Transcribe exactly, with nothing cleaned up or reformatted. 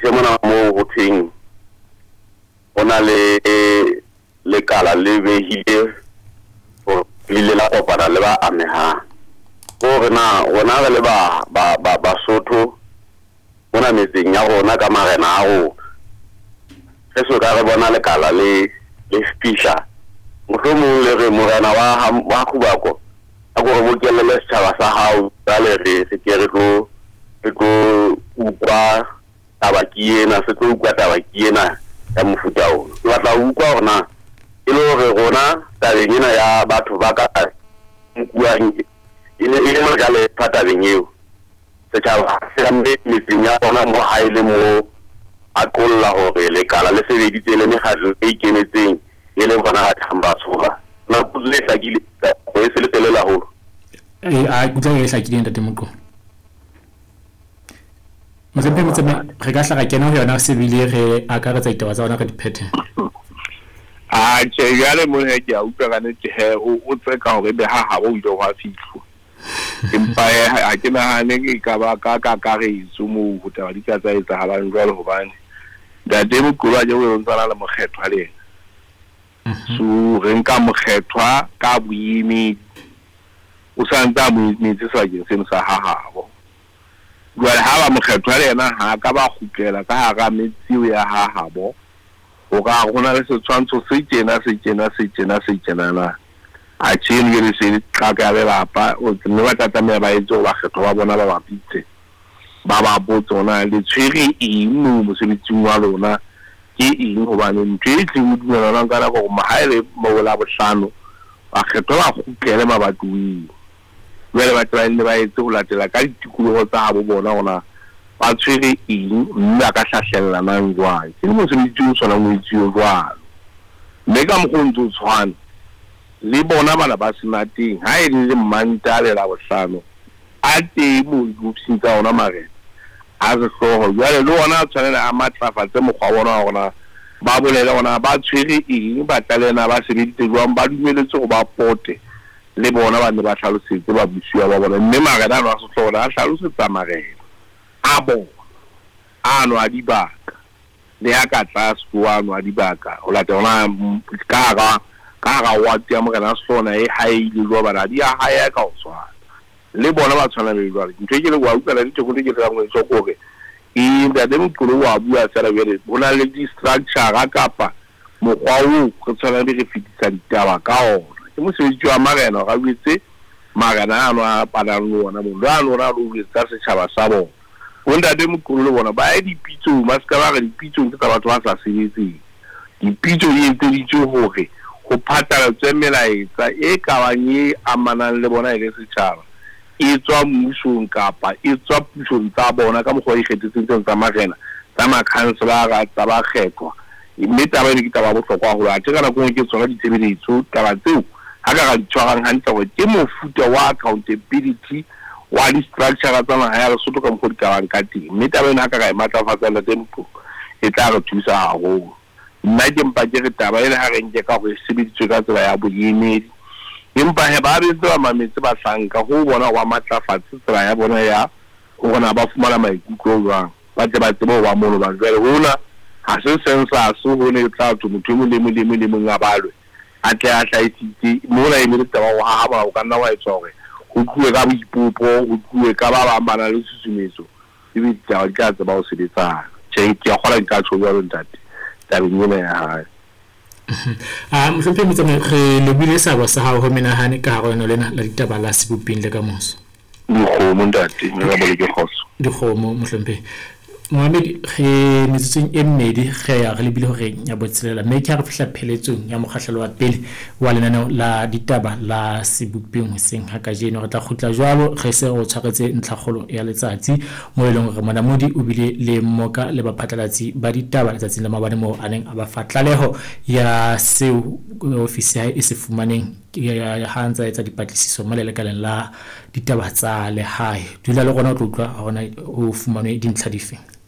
se mona mo ho thweng ona le le kala le behile o ile la kopana le ba ameha o rena ona le ba ba ba Basotho bona metseng ya rona ka marena a go se so ka re bona le kala le le fisha mohlomong le re morena wa wa Khubako a go re bokelele setjhaba sa hao tsa le re se ke re go re go utlwa tabakiena se tlo utlwa tabakiena ya mofuta o ba tla utlwa rona e le hore rona tabengena ya batho ba ka buang ile ile mo ga le phata benyeo setjhaba se ambe metseng ya rona mo haile mo a qolla hore le kala le sebeditse le megatlo e ikenetseng e le bona ga thamba tshoga na le hlakile go se le telela ho eh a kutla e hlakile ntate Moqo Motsempe motsempe re ka hlaga kena ho yona se bile re akaretsa ditaba tsa ona ka diphethe a tse yale mo he ke a utlwa ka nete he o tseka hore be ha ha bo ile ho fihlo empa ha ke nahane ke ka ba ka ka ka re itsumo ho taba di ka tsa etsa halang jwale hobane da de mo kuwa je o ntsana le mokgethwa le so re nka mokgethwa ka boimi o santsa mo metsi sa ke se sa ha habo jwale ha ba mokgethwa le yena ha ka ba khutlela ka ha ga metsi ya ha habo o ga gona le setshwantsho se tjena se tjena se tjena se tjena na a tsheng le se ka ka le lapa o ne ba tata me ba etso ba kgetho ba bona ba bapitse ba ba botsona le tshwere eng mo mosebetsing wa lona ke eng hobane ntwe e tleng dumela nang kana go mahaele mo la bohlano ba kgetho ba khutlele mabatui wele ba tla le ba etso go latela ka ditikologo tsa bo bona ona ba tshwere eng mme ka hlahlella nang jwang ke mo se ditso sona mo itse jwalo mme ka mkhonto tshwana le bona bana ba sinating ha e le mantale la bohlano a te mo gutsinga ona mare a re hloho jwale le ona tshwanela a matlafatse mokgwa bona ona ba bolela ona ba tshwere eng ba tlalena ba sebeditse jwang ba dumeletse go ba pote le bona ba ne ba hlalosetse ba busiwa ba bona mme marena a se hlola a hlalosetsa marena a bona ano a dibaka le ya ka tlase wa no a dibaka o lata ona ka ga ka ga wa tia mo kana sona e haile go ba di a haya ka o tswana le bona ba tshwana le jwale ntwe ke le wa utlwa le tshoko le ke tla mo so gore e ba de mo tlo wa bua tsela bele bona le di structure ga kapa mokgwa o go tshwana le re fitisa ditaba ka ona ke mo se ditwa marena ga butse marena ano a pana lo ona mo lo ano ra lo butsa se tshaba sa bona onda de mo tlo bona ba e dipitso ba ska ba re dipitso ke tsa batho ba sa sebetseng dipitso e ntse di tso hore go phatala tsemela etsa e ka banye amanang le bona ile setšhaba e tswa mmusong kapa e tswa pusong tsa bona ka mogwa ikgetsetseng tsa marena tsa makhanselara tsa ba kgetwa mme taba e ke taba bohlokwa go a tsena go ke tsona ditshebeletso taba tseo ha ka ga ditshwarang hantle go ke mofuta wa accountability wa di structure tsa naha ya Lesotho ka mogwa di ka bang ka teng mme taba ena ka ga e matlafatsa le tempo e tla re thusa haholo nna ke mpa ke re taba e le ha re nke ka go sebeditswe ka tsela ya boemedi empa he ba re tsa mametsi ba hlanka go bona wa matlafatsa tsela ya bona ya go bona ba fumana maikutlo jwang ba tle ba tsebo ba mono ba jwale hona ha se sensa so go ne tla tso motho mo le mo le mo le mo ngabalwe a tle a hlaitsitse mo la eme le taba wa ha ba o ka nna wa etsa hore go tluwe ka boipopo go tluwe ka ba ba bana le susumetso e be taba ka tsa ba o sebetsana tse ke ya gola ka tsho jwalo ntate tabengena ya hae a mhlompe metsame re lebile sa go sa ha ho menahane ka go no lena la ditaba la sebuping le ka moso dikgomo ntate ne ba bole ke khoso dikgomo mhlompe Mohamed re metseng e mmedi ge ya re lebile hore ya botselela mme ke re fihla pheletsong ya mokgahlelo wa pele wa lenaneo la ditaba la sebuping ho seng ha ka jeno re tla khutla jwalo ge se go tshwaretse ntlhakgolo ya letsatsi mo eleng gore monamodi o bile le mmoka le baphatlalatsi ba ditaba letsatsing la mabane mo aneng a ba fatlaleho ya seo ofisi ya e se fumaneng ya hantsa etsa dipatlisiso mo lelekaleng la ditaba tsa lehae dula le gona o tlo utlwa gona o fumanwe dintlha dife